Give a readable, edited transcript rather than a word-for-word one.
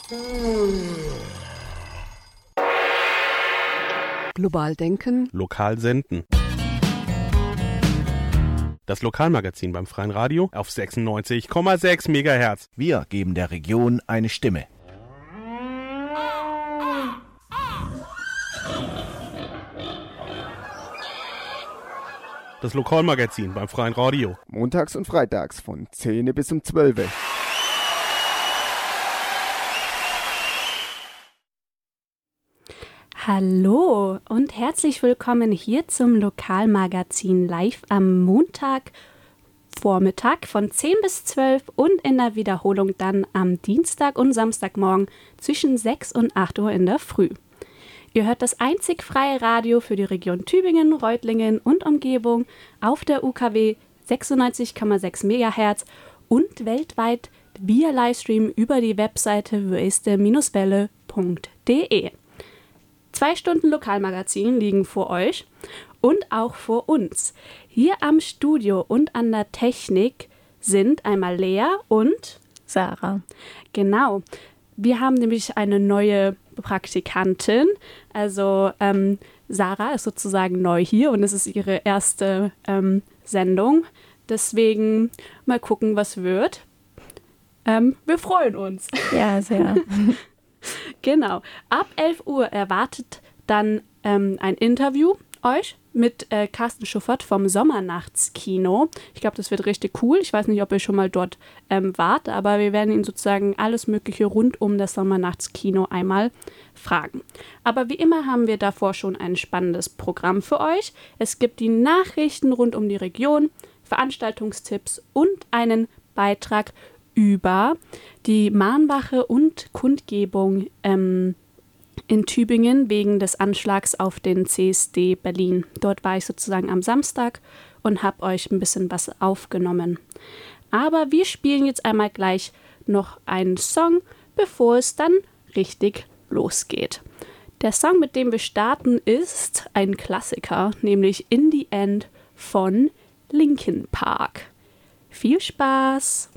Global denken. Lokal senden. Das Lokalmagazin beim Freien Radio auf 96,6 MHz. Wir geben der Region eine Stimme. Das Lokalmagazin beim Freien Radio. Montags und freitags von 10 bis um 12. Hallo und herzlich willkommen hier zum Lokalmagazin live am Montagvormittag von 10 bis 12 und in der Wiederholung dann am Dienstag und Samstagmorgen zwischen 6 und 8 Uhr in der Früh. Ihr hört das einzig freie Radio für die Region Tübingen, Reutlingen und Umgebung auf der UKW 96,6 MHz und weltweit via Livestream über die Webseite wöeste-welle.de. 2 Stunden Lokalmagazin liegen vor euch und auch vor uns. Hier am Studio und an der Technik sind einmal Lea und Sarah. Genau. Wir haben nämlich eine neue Praktikantin. Also Sarah ist sozusagen neu hier und es ist ihre erste Sendung. Deswegen mal gucken, was wird. Wir freuen uns. Ja, sehr. Genau. Ab 11 Uhr erwartet dann ein Interview euch mit Carsten Schuffert vom Sommernachtskino. Ich glaube, das wird richtig cool. Ich weiß nicht, ob ihr schon mal dort wart, aber wir werden ihn sozusagen alles Mögliche rund um das Sommernachtskino einmal fragen. Aber wie immer haben wir davor schon ein spannendes Programm für euch. Es gibt die Nachrichten rund um die Region, Veranstaltungstipps und einen Beitrag über die Mahnwache und Kundgebung in Tübingen wegen des Anschlags auf den CSD Berlin. Dort war ich sozusagen am Samstag und habe euch ein bisschen was aufgenommen. Aber wir spielen jetzt einmal gleich noch einen Song, bevor es dann richtig losgeht. Der Song, mit dem wir starten, ist ein Klassiker, nämlich In the End von Linkin Park. Viel Spaß!